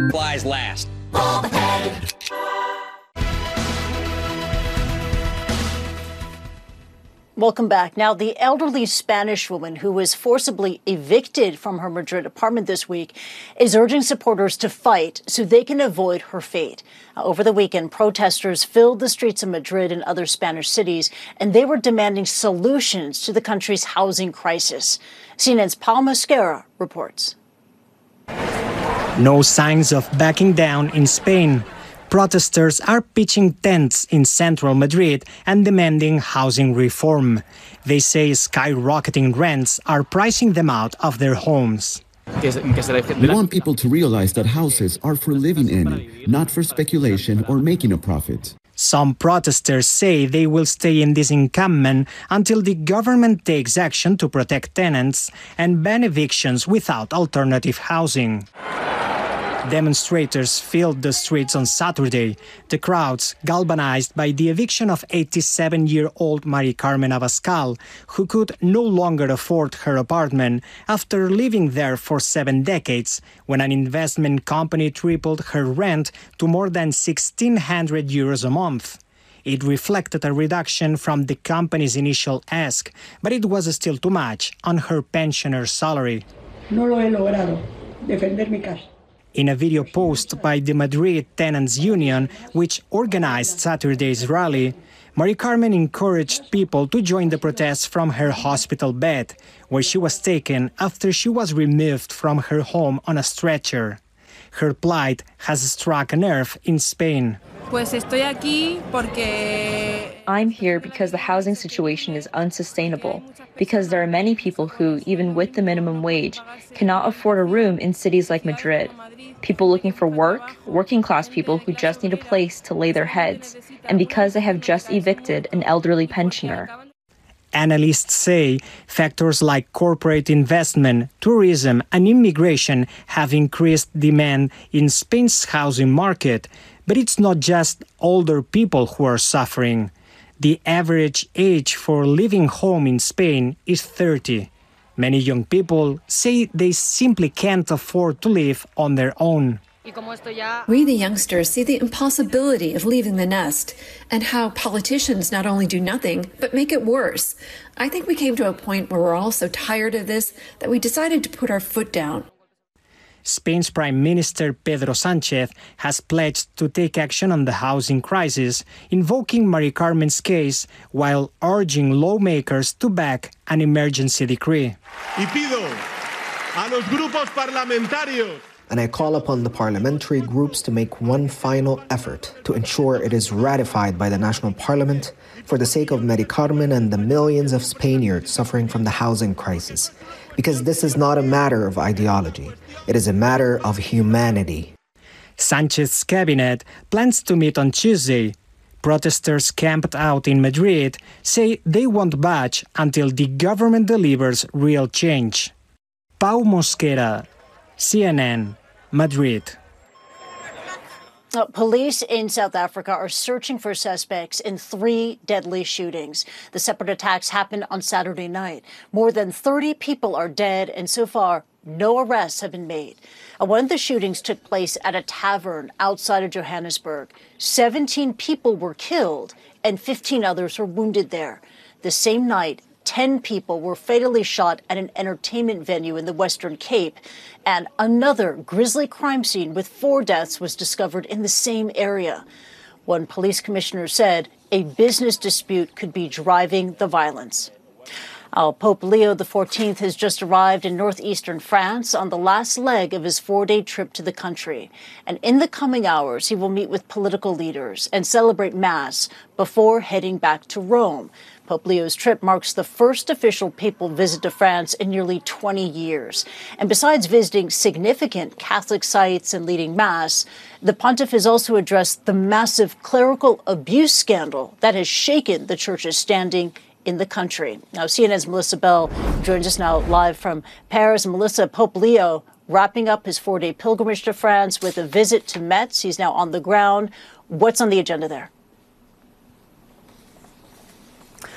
Flies last. Welcome back. Now, the elderly Spanish woman who was forcibly evicted from her Madrid apartment this week is urging supporters to fight so they can avoid her fate. Over the weekend, protesters filled the streets of Madrid and other Spanish cities, and they were demanding solutions to the country's housing crisis. CNN's Paul Mosquera reports. No signs of backing down in Spain. Protesters are pitching tents in central Madrid and demanding housing reform. They say skyrocketing rents are pricing them out of their homes. We want people to realize that houses are for living in, not for speculation or making a profit. Some protesters say they will stay in this encampment until the government takes action to protect tenants and ban evictions without alternative housing. Demonstrators filled the streets on Saturday. The crowds, galvanized by the eviction of 87-year-old Mari Carmen Abascal, who could no longer afford her apartment after living there for 7 decades, when an investment company tripled her rent to more than 1,600 euros a month. It reflected a reduction from the company's initial ask, but it was still too much on her pensioner's salary. No lo he logrado, defender mi casa. In a video post by the Madrid Tenants Union, which organized Saturday's rally, Mari Carmen encouraged people to join the protests from her hospital bed, where she was taken after she was removed from her home on a stretcher. Her plight has struck a nerve in Spain. I'm here because the housing situation is unsustainable, because there are many people who, even with the minimum wage, cannot afford a room in cities like Madrid. People looking for work, working-class people who just need a place to lay their heads, and because they have just evicted an elderly pensioner. Analysts say factors like corporate investment, tourism, and immigration have increased demand in Spain's housing market. But it's not just older people who are suffering. The average age for living home in Spain is 30. Many young people say they simply can't afford to live on their own. We, the youngsters, see the impossibility of leaving the nest and how politicians not only do nothing, but make it worse. I think we came to a point where we're all so tired of this that we decided to put our foot down. Spain's Prime Minister Pedro Sánchez has pledged to take action on the housing crisis, invoking Mari Carmen's case while urging lawmakers to back an emergency decree. And I call upon the parliamentary groups to make one final effort to ensure it is ratified by the national parliament for the sake of Mari Carmen and the millions of Spaniards suffering from the housing crisis. Because this is not a matter of ideology. It is a matter of humanity. Sanchez's cabinet plans to meet on Tuesday. Protesters camped out in Madrid say they won't budge until the government delivers real change. Pau Mosquera, CNN, Madrid. Police in South Africa are searching for suspects in 3 deadly shootings. The separate attacks happened on Saturday night. More than 30 people are dead, and so far, no arrests have been made. One of the shootings took place at a tavern outside of Johannesburg. 17 people were killed, and 15 others were wounded there. The same night, 10 people were fatally shot at an entertainment venue in the Western Cape, and another grisly crime scene with 4 deaths was discovered in the same area. One police commissioner said a business dispute could be driving the violence. Pope Leo XIV has just arrived in northeastern France on the last leg of his 4-day trip to the country. And in the coming hours, he will meet with political leaders and celebrate Mass before heading back to Rome. Pope Leo's trip marks the first official papal visit to France in nearly 20 years. And besides visiting significant Catholic sites and leading Mass, the pontiff has also addressed the massive clerical abuse scandal that has shaken the church's standing in the country. Now, CNN's Melissa Bell joins us now live from Paris. Melissa, Pope Leo wrapping up his 4-day pilgrimage to France with a visit to Metz. He's now on the ground. What's on the agenda there?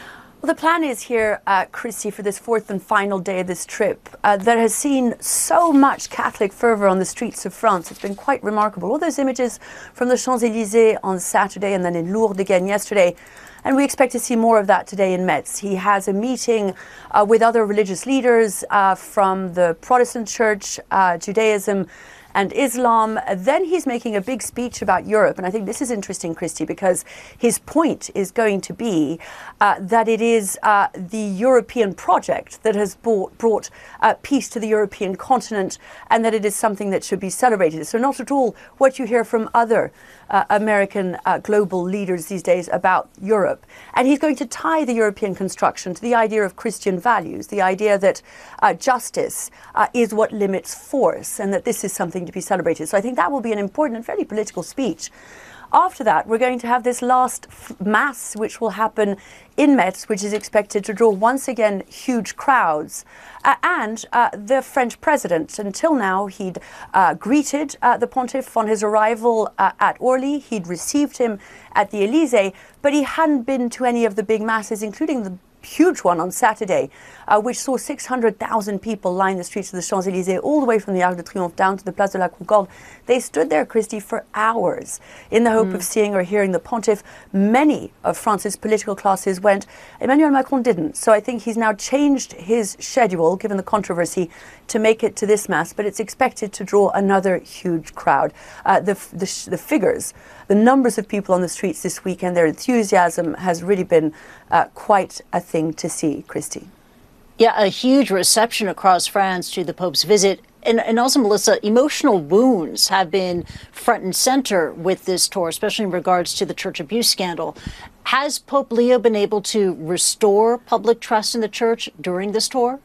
Well, the plan is here, Christy, for this fourth and final day of this trip that has seen so much Catholic fervour on the streets of France. It's been quite remarkable. All those images from the Champs-Élysées on Saturday and then in Lourdes again yesterday. And we expect to see more of that today in Metz. He has a meeting with other religious leaders from the Protestant Church, Judaism, and Islam. Then he's making a big speech about Europe. And I think this is interesting, Christy, because his point is going to be that it is the European project that has brought peace to the European continent, and that it is something that should be celebrated. So not at all what you hear from other American global leaders these days about Europe. And he's going to tie the European construction to the idea of Christian values, the idea that justice is what limits force, and that this is something to be celebrated. So I think that will be an important and fairly political speech. After that, we're going to have this last mass, which will happen in Metz, which is expected to draw once again huge crowds. And the French president, until now, he'd greeted the pontiff on his arrival at Orly. He'd received him at the Élysée, but he hadn't been to any of the big masses, including the huge one on Saturday, which saw 600,000 people line the streets of the Champs-Élysées all the way from the Arc de Triomphe down to the Place de la Concorde. They stood there, Christy, for hours in the hope of seeing or hearing the pontiff. Many of France's political classes went. Emmanuel Macron didn't. So I think he's now changed his schedule, given the controversy, to make it to this mass, but it's expected to draw another huge crowd. The figures, the numbers of people on the streets this weekend, their enthusiasm has really been quite a thing to see, Christy. Yeah, a huge reception across France to the Pope's visit. And also, Melissa, emotional wounds have been front and center with this tour, especially in regards to the church abuse scandal. Has Pope Leo been able to restore public trust in the church during this tour?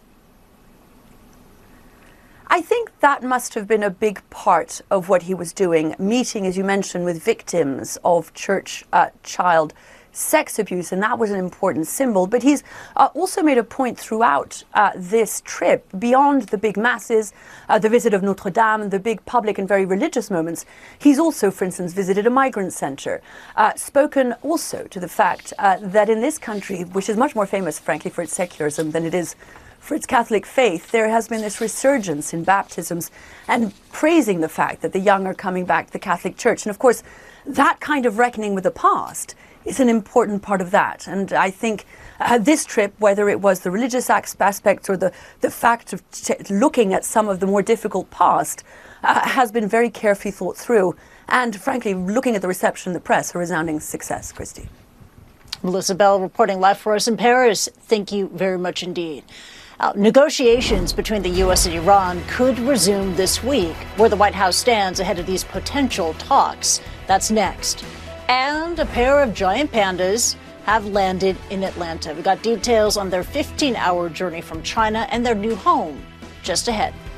I think that must have been a big part of what he was doing, meeting, as you mentioned, with victims of church child sex abuse, and that was an important symbol. But he's also made a point throughout this trip, beyond the big masses, the visit of Notre Dame, the big public and very religious moments. He's also, for instance, visited a migrant center, spoken also to the fact that in this country, which is much more famous, frankly, for its secularism than it is for its Catholic faith, there has been this resurgence in baptisms, and praising the fact that the young are coming back to the Catholic Church. And of course, that kind of reckoning with the past is an important part of that. And I think this trip, whether it was the religious aspects or the fact of looking at some of the more difficult past, has been very carefully thought through. And frankly, looking at the reception in the press, a resounding success, Christy. Melissa Bell reporting live for us in Paris. Thank you very much indeed. Negotiations between the U.S. and Iran could resume this week. Where the White House stands ahead of these potential talks. That's next. And a pair of giant pandas have landed in Atlanta. We got details on their 15-hour journey from China and their new home just ahead.